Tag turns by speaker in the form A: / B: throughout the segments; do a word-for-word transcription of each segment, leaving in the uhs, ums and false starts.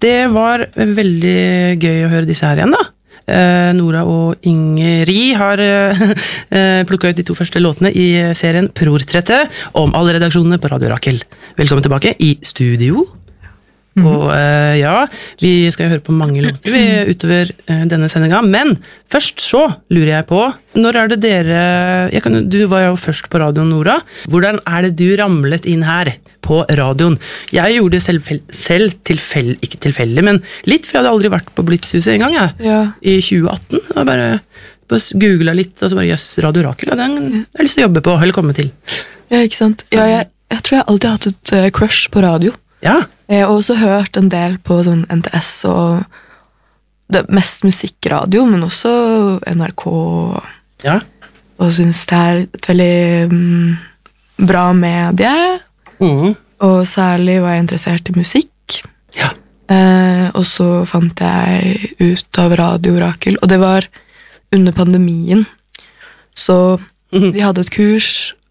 A: det var veldig gøy å høre disse her igjen da. Eh, Nora og Ingrid har eh, plukket ut de to første låtene i serien Prortrettet om alle redaksjonene på Radio Rakel. Velkommen tilbake i studio. Mm. Og eh, ja, vi skal høre på mange låter vi, utover eh, denne sendingen, men først så lurer jeg på, når er det dere, jeg kan, du var jo først på radioen, Nora, hvordan er det du ramlet inn her på radioen? Jeg gjorde det selv, selv tilfell, ikke tilfeldig, men litt, for jeg hadde aldri vært på Blitzhuset en gang, jeg,
B: ja.
A: I tjue atten, og bare, bare googlet litt, og så bare, jøss, Radio Rakel, og den har jeg lyst til å jobbe på, eller komme til.
B: Ja, ikke sant? Ja, jeg, jeg tror jeg alltid har hatt et uh, crush på radio.
A: Ja.
B: Jeg har også hørt en del på sånn N T S og det er mest musikkradio, men også N R K.
A: Ja.
B: Og synes det er et veldig um, bra medie.
A: Mm.
B: Og særlig var jeg interessert i musikk.
A: Ja.
B: Eh, og så fant jeg ut av Radio Rakel, og det var under pandemien. Så mm. vi hadde et kurs,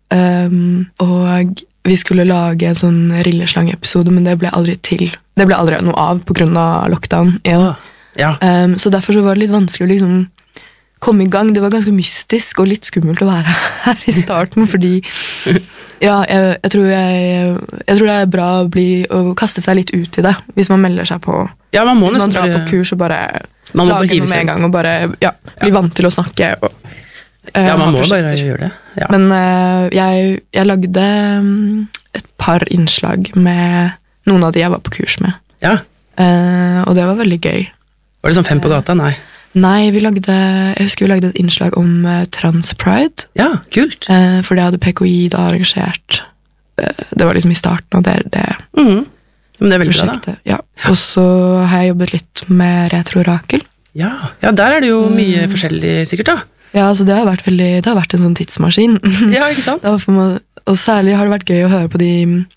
B: um, og vi skulle lage en sånn rilleslang-episode, men det ble aldri til. Det ble aldri noe av på grunn av lockdown. Ja.
A: Ja.
B: Um, så derfor så var det litt vanskelig å liksom komme i gang. Det var ganske mystisk og litt skummelt å være her i starten, fordi ja, jeg, jeg, tror jeg, jeg tror det er bra å, bli, å kaste seg litt ut i det, hvis man melder seg på.
A: Ja, man må
B: hvis man drar på kurs og bare lager noe med en gang, og bare ja, bli ja. vant til å snakke og
A: ja, man må bare gjøre det. Ja.
B: Men uh, jeg, jeg lagde um, et par innslag med noen av de jeg var på kurs med.
A: Ja.
B: Uh, og det var veldig gøy.
A: Var det sånn fem på gata? Nei.
B: Nei, vi lagde, jeg husker vi lagde et innslag om uh, Transpride.
A: Ja, kult.
B: Uh, for det hadde P K I da arrangert. Uh, det var liksom i starten av det, det
A: mm. Men det er veldig
B: prosjektet. Bra, da. Ja. Og så har jeg jobbet litt med Retro Rakel.
A: Ja, ja der er det jo
B: så,
A: mye forskjellig sikkert da.
B: Ja, altså det har vært veldig, det har vært en sånn tidsmaskin.
A: Ja, ikke sant?
B: Man, og særlig har det vært gøy å høre på de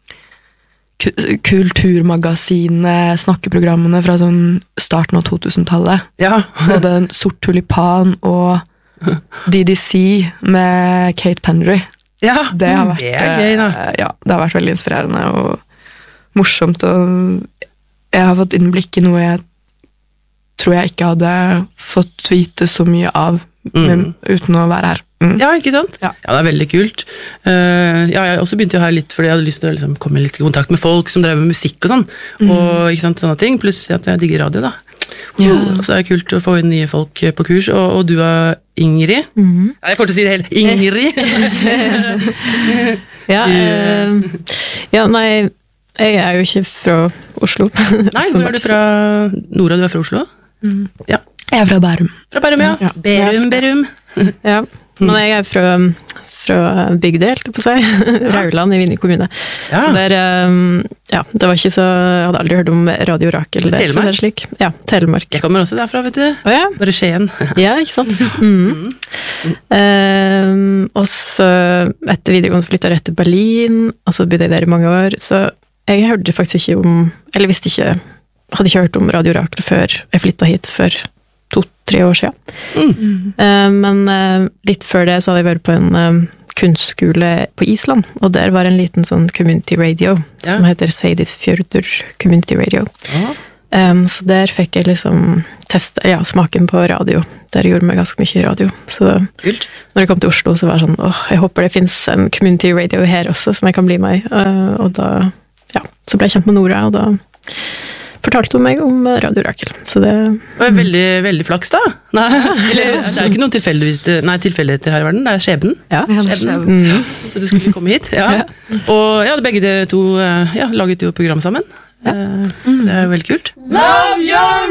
B: kulturmagasinene, snakkeprogrammene fra sånn starten av totusentallet.
A: Ja.
B: Både Sort Tulipan og D D C med Kate Penry.
A: Ja,
B: det har vært,
A: det er gøy da.
B: Ja, det har vært veldig inspirerende og morsomt, og jeg har fått innblikk i noe jeg tror jeg ikke hadde fått vite så mye av Mm. uten å være her. Mm.
A: Ja, ikke sant? Ja. Ja, det er veldig kult. Uh, ja, jeg også begynte jo her litt, fordi jeg hadde lyst til å liksom, komme litt i kontakt med folk som drev med musikk og sånn, mm. og ikke sant, sånne ting, pluss at jeg digger radio da. Ja. Og så er det kult å få inn nye folk på kurs, og, og du er Ingrid. Mm. Ja, jeg får til å si det hele. Ingrid!
C: ja, uh, ja, nei, jeg er jo ikke fra Oslo.
A: Nei, hvor er du fra? Nora, du er fra Oslo?
B: Mm.
A: Ja.
B: Jeg er fra Bærum.
A: Fra Bærum, ja. ja. Bærum, Bærum.
C: ja, men jeg er fra, fra bygde, helt på seg. Ja. Rauland i Vinje kommune. Ja. Så der, ja, det var ikke så, jeg hadde aldri hørt om Radio Rakel der.
A: Telemark?
C: Det slik. Ja, Telemark.
A: Jeg kommer også derfra, vet du.
C: Å, ja.
A: Bare Skien.
C: ja, ikke sant? Mm. Mm. Um, og så etter videregående flyttet jeg rett til Berlin, og så bodde jeg der i mange år, så jeg hørte faktisk ikke om, eller visste ikke, hadde ikke hørt om Radio Rakel før jeg flyttet hit før to-tre år siden. Mm. Uh, men uh, litt før det så hadde jeg vært på en uh, kunstskole på Island, og der var en liten sånn community radio, ja. som heter Seidisfjörður Community Radio. Ja. Um, så der fikk jeg liksom teste, ja, smaken på radio. Der gjorde meg ganske mye radio. Så
A: Kult.
C: Når jeg kom til Oslo, så var det sånn, åh, jeg håper det finnes en community radio her også, som jeg kan bli med i. Uh, og da, ja, så ble jeg kjent med Nora, og da fortalte hun meg om Radio Rakel. Så det
A: var veldig, veldig flaks da. Nei, eller, det er jo ikke noen tilfeldigheter her i verden, det er skjebnen.
C: Ja,
A: skjebnen. Mm. Så du skulle komme hit. Ja. Ja. Og ja, begge dere to ja, laget jo program sammen. Ja. Mm. Det er jo veldig kult.
D: Love your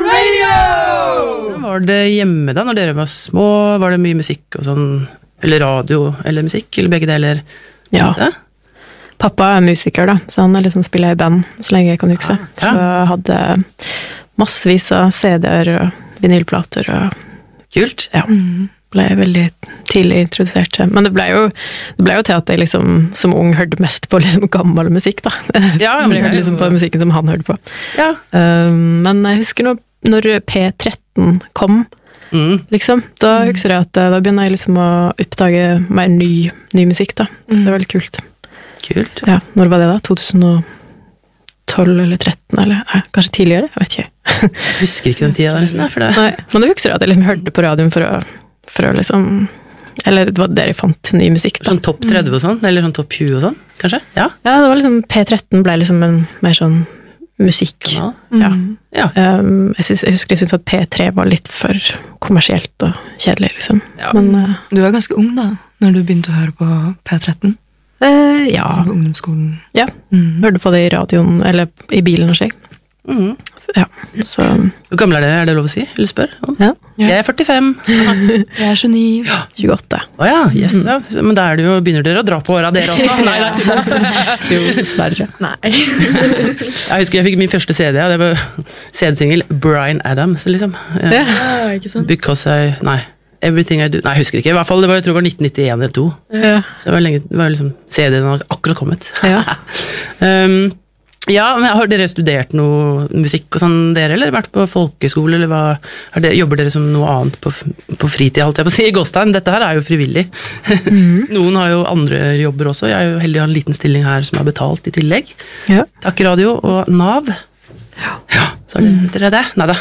D: radio!
A: Var det hjemme da, når dere var små? Var det mye musikk og sånn? Eller radio, eller musikk? Eller begge deler?
C: Ja. Det? Pappa er musiker da, så han er liksom spiller i band så lenge jeg kan huske. Ja. Så jeg hadde massevis av C D-er og vinylplater og
A: kult.
C: Ja, ble veldig tidlig introdusert til. Men det ble jo, det ble jo til at jeg liksom som ung hørte mest på liksom gammel musikk da.
A: Ja,
C: men jeg hørte liksom på musikken som han hørte på.
A: Ja.
C: Um, men jeg husker når, når P tretten kom, mm. liksom, da husker jeg at da begynner jeg liksom å oppdage mer ny, ny musikk da. Så det er veldig kult.
A: Kult.
C: Ja, når var det da? to tusen og tolv eller tretten, eller eh, kanskje tidligere? Jeg vet ikke.
A: Husker ikke den tida der, nesten, for det.
C: Nei, men det husker jeg at jeg liksom hørte på radioen for å, for å liksom, eller det var der jeg fant ny musikk da.
A: Sånn topp tretti og sånn, eller sånn topp tjue og sånn, kanskje? Ja.
C: Ja, det var liksom, P tretten ble liksom en mer sånn musikk.
A: Ja.
C: Ja.
A: Ja.
C: Um, jeg, synes, jeg husker jeg syntes at P tre var litt for kommersielt og kjedelig, liksom.
A: Ja.
C: Men, uh,
B: Du var ganske ung da, når du begynte å høre på P tretten.
C: uh, ja,
B: Altså på ungdomsskolen.
C: ja.
B: Mm.
C: Hørte på det i radioen, eller i bilen og slik.
A: Mhm.
C: Ja, så,
A: Hvor gammel er dere, er det lov å si? Eller spør?
C: ja,
B: Ja.
A: Jeg er førtifem.
B: Jeg er tjueni.
C: tjueåtte.
A: Åja, yes, ja. Men da er det jo, begynner dere å dra på åra, dere også? Nei, det er tull.
C: Jo, dessverre.
B: Nei.
A: Jeg husker jeg fikk min første C D, og det var C D-singel Bryan Adams, liksom. Ja.
B: Ja, ikke sant?
A: Because I, nei, Everything I Do, nei, jeg husker ikke, i hvert fall, det var, jeg tror det var nitten nittien eller to.
C: Ja.
A: Så det var lenge, det var liksom, C D-en har akkurat kommet.
C: Ja.
A: um, ja, men har dere studert noe musikk og sånn, dere, eller vært på folkeskole, eller hva, har dere, jobber dere som noe annet på, på fritid, holdt jeg på å si, i Gåstein? Dette her er jo frivillig. Mm. Noen har jo andre jobber også, jeg er jo heldig å ha en liten stilling her som er betalt i tillegg.
C: Ja.
A: Takk Radio og Nav. Ja, så har dere det? Neida.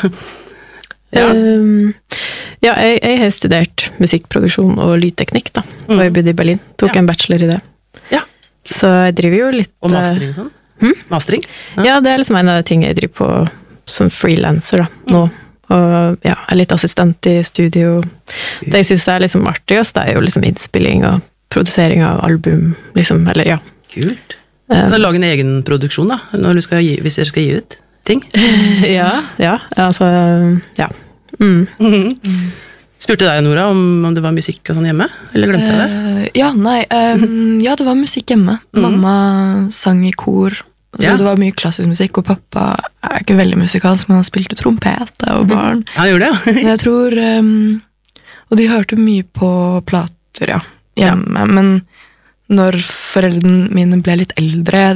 A: Ja.
C: Um, ja, jeg, jeg har studert musikkproduksjon og lydteknikk da, og jeg bodde i Berlin, tok
A: Ja.
C: en bachelor i det.
A: Ja.
C: Så jeg driver jo litt...
A: Og mastering og sånn?
C: Hmm?
A: Mastering?
C: Ja. ja, det er liksom en av de tingene jeg driver på som freelancer da, nå. Og ja, jeg er litt assistent i studio. Det jeg synes er liksom artigst, det er jo liksom innspilling og produsering av album, liksom, eller ja.
A: Kult.
C: Um,
A: Kan du lage en egen produksjon da, når du skal gi, hvis dere skal gi ut ting?
C: ja, ja, altså, ja. Mm.
A: Mhm. Spurte deg, Nora, om, om det var musikk og sånn hjemme? Eller glemte jeg det?
B: Eh, ja, nei, um, ja, det var musikk hjemme. Mamma sang i kor, så
A: Ja.
B: det var mye klassisk musikk, og pappa er ikke veldig musikalsk, men han spilte trompet da jeg var barn.
A: Han gjorde det, ja.
B: Men jeg tror, um, og de hørte mye på plater, ja, hjemme, men når foreldrene mine ble litt eldre,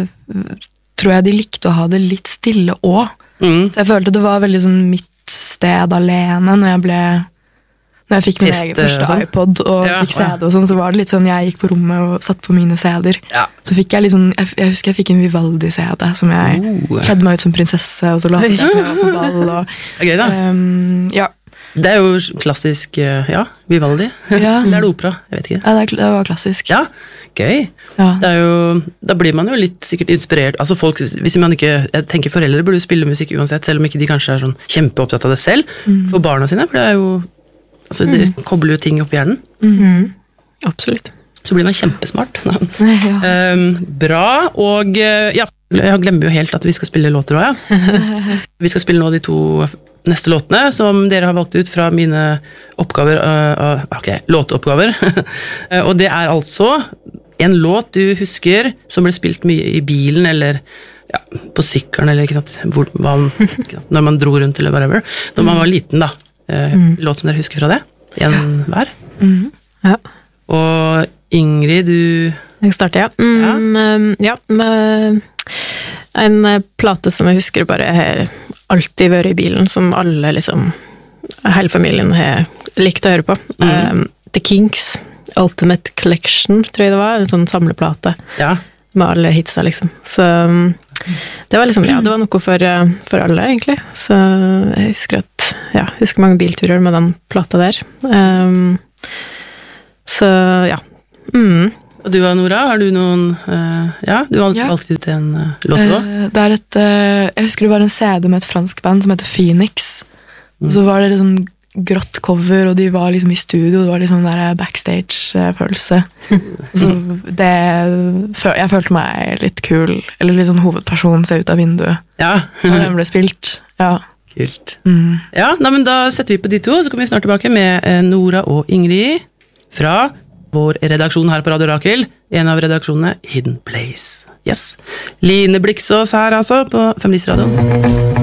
B: tror jeg de likte å ha det litt stille også.
A: Mm.
B: Så jeg følte det var veldig sånn mitt sted alene når jeg ble... Når jeg fikk min
A: Fest,
B: egen første
A: og sånn.
B: iPod og
A: Ja,
B: fikk C D
A: ja.
B: og sånn, så var det litt sånn, jeg gikk på rommet og satt på mine C D-er.
A: Ja.
B: Så fikk jeg litt sånn, jeg, jeg husker jeg fikk en Vivaldi-C D, som jeg
A: Oh.
B: kledde meg ut som prinsesse, og så la jeg som jeg var på ball, og...
A: Det er gøy, da.
B: Um, ja.
A: Det er jo klassisk, eh, ja, Vivaldi.
B: Ja.
A: Eller er det opera? Jeg vet ikke.
B: Ja, det, er- det var klassisk.
A: Ja, gøy.
B: Ja.
A: Det er jo, da blir man jo litt sikkert inspirert. Altså folk, hvis man ikke, jeg tenker foreldre burde jo spille musikk uansett, selv om ikke de kanskje er sånn kjempeopptatt av det selv, for barna sine, for det er jo, altså det kobler jo ting opp i hjernen.
C: Mm. Absolutt.
A: Så blir man kjempesmart.
B: Ja.
A: Um, bra, og eh, ja, jeg glemmer jo helt at vi skal spille låter også, ja. Vi skal spille nå de to neste låtene, som dere har valgt ut fra mine oppgaver, uh, uh, ok, låteoppgaver. Uh, og det er altså en låt du husker, som ble spilt mye i bilen, eller ja, på sykkelen, eller ikke sant, hvor man, ikke sant, når man dro rundt, eller whatever. Når man var liten da. Uh, låt som dere husker fra det. En hver.
B: Mhm.
C: Ja.
A: Og Ingrid, du...
C: Jeg starter, ja. Mm, um, ja, med en eh, plate som jeg husker bare har alltid vært i bilen, som alle liksom, hele familien har likt å høre på. Um, The Kinks, Ultimate Collection, tror jeg det var, en sånn samleplate
A: Ja.
C: med alle hitsa, liksom. Så um, det var liksom, ja, det var noe for, eh, for alle, egentlig. Så jeg husker at, ja, jeg husker mange bilturer med den plata der. Um, så, ja. Mm.
A: Og du, Nora, har du noen uh, ja, du har
B: Ja.
A: valgt ut en uh, låt også?
B: Eh, det er et, eh, jeg husker det var en C D med et fransk band som heter Phoenix. Og så var det litt sånn grått cover, og de var liksom i studio, det var litt sånn der backstage-følelse. Så det, jeg følte meg litt kul, eller litt sånn hovedperson se ut av vinduet,
A: Ja,
B: når den ble spilt. Ja.
A: kult.
B: Mm.
A: Ja, nei, men da setter vi på de to, så kommer vi snart tilbake med uh, Nora og Ingrid fra vår redaksjon her på Radio Rakel, en av redaksjonene Hidden Place. Yes. Line Bliksås her altså, på Feministradioen.